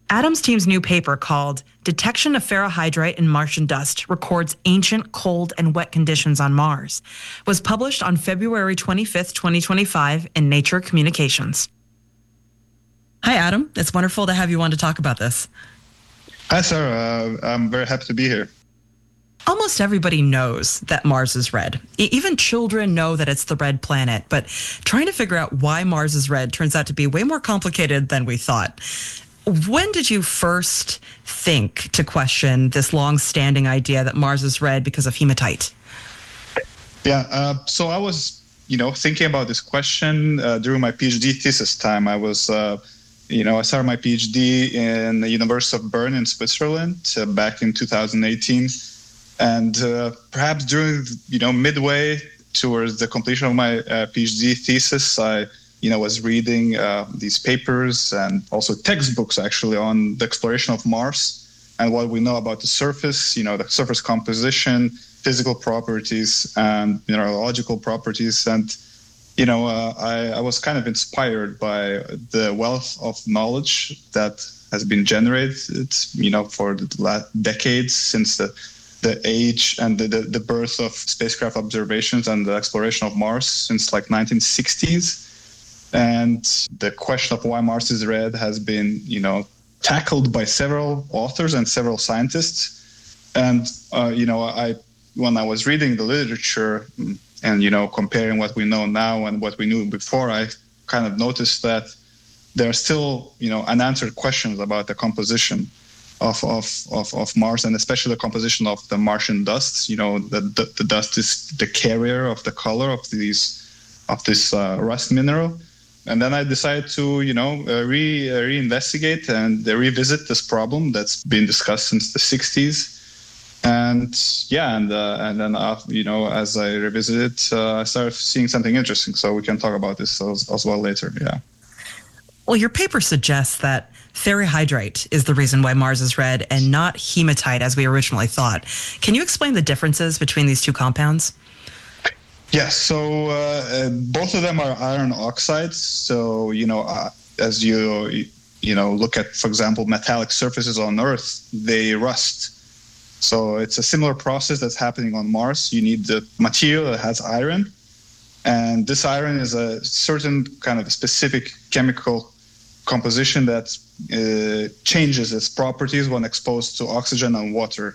Adam's team's new paper called Detection of Ferrihydrite in Martian Dust Records Ancient, Cold, and Wet Conditions on Mars was published on February 25th, 2025 in Nature Communications. Hi, Adam. It's wonderful to have you on to talk about this. Hi, Sarah. I'm very happy to be here. Almost everybody knows that Mars is red. Even children know that it's the red planet, but trying to figure out why Mars is red turns out to be way more complicated than we thought. When did you first think to question this long-standing idea that Mars is red because of hematite? Yeah, so I was, thinking about this question during my PhD thesis time. I was, I started my PhD in the University of Bern in Switzerland back in 2018. And perhaps during, midway towards the completion of my PhD thesis, I was reading these papers and also textbooks actually on the exploration of Mars and what we know about the surface, the surface composition, physical properties, and mineralogical properties. And, I was kind of inspired by the wealth of knowledge that has been generated, for the last decades since the age and the birth of spacecraft observations and the exploration of Mars since like 1960s. And the question of why Mars is red has been, tackled by several authors and several scientists. And, when I was reading the literature and, comparing what we know now and what we knew before, I kind of noticed that there are still, unanswered questions about the composition of Mars, and especially the composition of the Martian dust. The dust is the carrier of the color of this rust mineral. And then I decided to, reinvestigate and revisit this problem that's been discussed since the 60s. And then as I revisited it, I started seeing something interesting. So we can talk about this as well later. Yeah. Well, your paper suggests that ferrihydrite is the reason why Mars is red and not hematite as we originally thought. Can you explain the differences between these two compounds? Yes, so both of them are iron oxides. So, as you look at, for example, metallic surfaces on Earth, they rust. So it's a similar process that's happening on Mars. You need the material that has iron. And this iron is a certain kind of specific chemical composition that changes its properties when exposed to oxygen and water.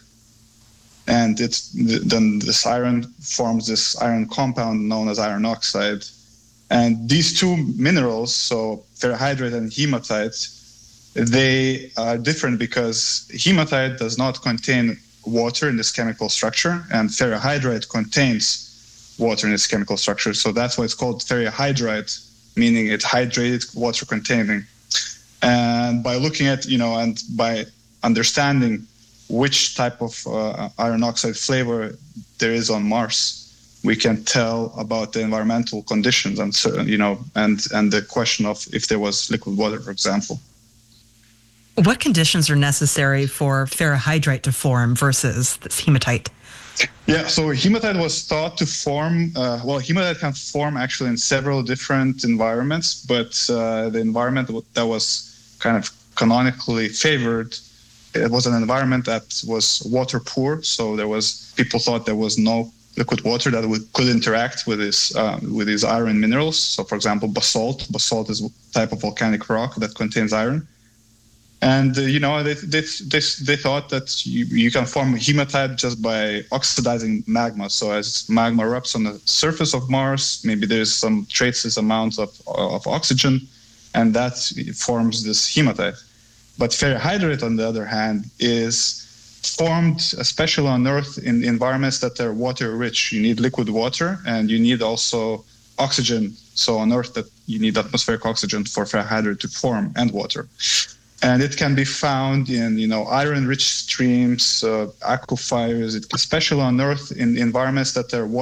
And then this iron forms this iron compound known as iron oxide. And these two minerals, so ferrihydrite and hematite, they are different because hematite does not contain water in this chemical structure, and ferrihydrite contains water in its chemical structure. So that's why it's called ferrihydrite, meaning it's hydrated, water containing. And by looking at, and by understanding which type of iron oxide flavor there is on Mars, we can tell about the environmental conditions and the question of if there was liquid water, for example. What conditions are necessary for ferrihydrite to form versus this hematite? Yeah, so hematite was thought to form, hematite can form actually in several different environments, but the environment that was kind of canonically favored, it was an environment that was water poor. So people thought there was no liquid water that could interact with these iron minerals. So for example, basalt. Basalt is a type of volcanic rock that contains iron. And, they thought that you can form hematite just by oxidizing magma. So as magma erupts on the surface of Mars, maybe there's some traces amount of oxygen, and that forms this hematite. But ferrihydrite, on the other hand, is formed, especially on Earth, in environments that are water rich. You need liquid water, and you need also oxygen. So on Earth, that you need atmospheric oxygen for ferrihydrite to form, and water. And it can be found in, iron-rich streams, aquifers, especially on Earth, in environments that are water